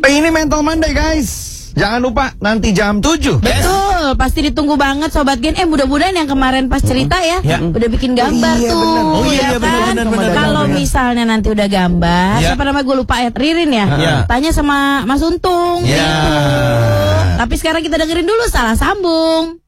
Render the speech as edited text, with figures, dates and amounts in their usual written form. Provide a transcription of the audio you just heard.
Ini Mental Monday guys. Jangan lupa nanti jam 7. Betul, pasti ditunggu banget Sobat Gen. Mudah-mudahan yang kemarin pas cerita ya, udah bikin gambar tuh. Oh iya, kan? benar. Kalau misalnya nanti udah gambar, siapa nama gue lupa ya, Ririn ya. Tanya sama Mas Untung. Gitu. Tapi sekarang kita dengerin dulu Salah Sambung.